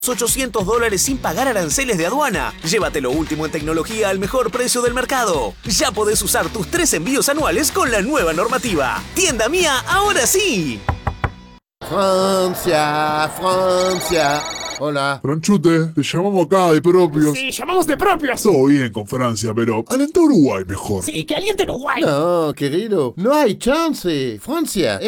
$800 sin pagar aranceles de aduana. Llévate lo último en tecnología al mejor precio del mercado. Ya podés usar tus 3 envíos anuales con la nueva normativa. Tienda Mía, ahora sí. Francia, Francia. Hola. Franchute, te llamamos acá de propios. Sí, llamamos de propios. Todo bien con Francia, pero alenta a Uruguay mejor. Sí, que aliente Uruguay. No, querido, no hay chance. Francia